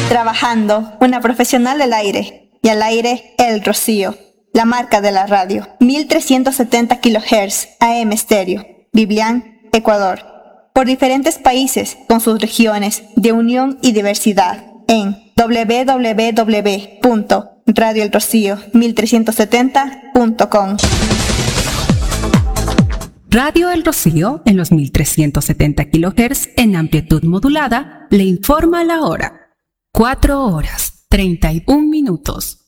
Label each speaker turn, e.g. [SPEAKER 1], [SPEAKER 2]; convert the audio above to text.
[SPEAKER 1] Trabajando, una profesional del aire. Y al aire, El Rocío, la marca de la radio. 1370 kHz AM estéreo. Biblián, Ecuador. Por diferentes países con sus regiones de unión y diversidad. En www.radioelrocío1370.com.
[SPEAKER 2] Radio El Rocío, en los 1370 kHz en amplitud modulada, le informa la hora. 4 horas, 31 minutos.